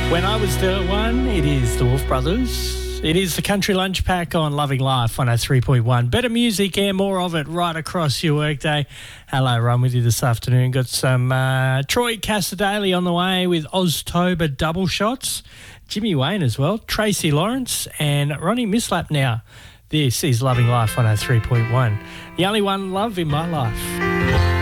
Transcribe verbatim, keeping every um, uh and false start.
When I was the one, it is the Wolf Brothers. It is the Country Lunch Pack on Loving Life one oh three point one. Better music and more of it right across your workday. Hello, Ron with you this afternoon. Got some uh, Troy Casadale on the way with Oztober double shots. Jimmy Wayne as well. Tracy Lawrence and Ronnie Mislap now. This is Loving Life one oh three point one. The only one love in my life.